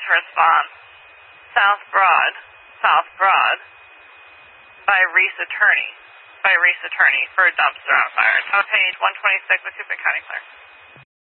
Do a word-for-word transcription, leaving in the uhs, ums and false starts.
response. South Broad, South Broad, by Reese Attorney, by Reese Attorney for a dumpster on fire. Top page one twenty-six, Wachusett County Clerk.